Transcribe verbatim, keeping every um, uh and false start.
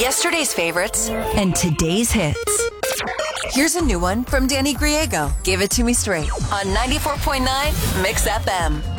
Yesterday's favorites and today's hits. Here's a new one from Danny Griego. Give It To Me Straight on ninety-four point nine Mix F M.